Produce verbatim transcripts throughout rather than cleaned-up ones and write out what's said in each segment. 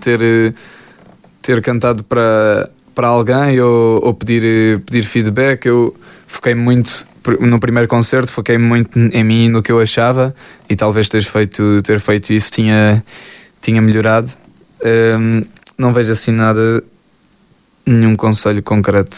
ter, ter cantado para, para alguém ou, ou pedir, pedir feedback. Eu foquei muito no primeiro concerto, foquei muito em mim, no que eu achava, e talvez ter feito, ter feito isso tinha, tinha melhorado. Um, não vejo assim nada, nenhum conselho concreto.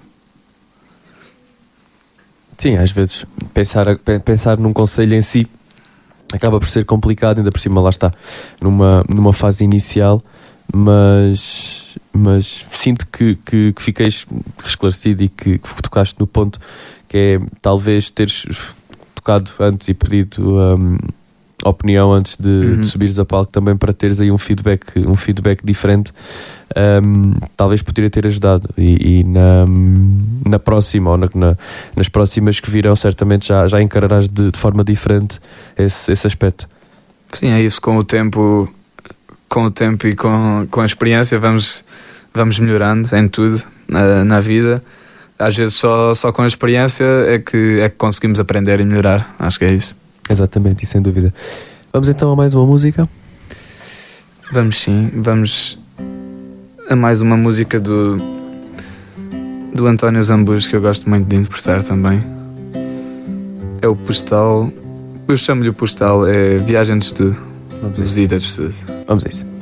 Sim, às vezes pensar, pensar num conselho em si acaba por ser complicado, ainda por cima lá está, numa, numa fase inicial, mas, mas sinto que, que, que fiquei esclarecido e que, que tocaste no ponto, que é talvez teres tocado antes e pedido um, opinião antes de, uhum. de subires a palco, também para teres aí um feedback, um feedback diferente, um, talvez poderia ter ajudado, e, e na, na próxima ou na, na, nas próximas que virão certamente já, já encararás de, de forma diferente esse, esse aspecto. Sim, é isso, com o tempo, com o tempo e com, com a experiência vamos, vamos melhorando em tudo na, na vida. Às vezes só, só com a experiência é que, é que conseguimos aprender e melhorar. Acho que é isso. Exatamente, e sem dúvida. Vamos então a mais uma música? Vamos sim, vamos a mais uma música do, do António Zambujo, que eu gosto muito de interpretar também. É o Postal. Eu chamo-lhe o Postal, é Viagem de Estudo. Visita de Estudo. Vamos a isso.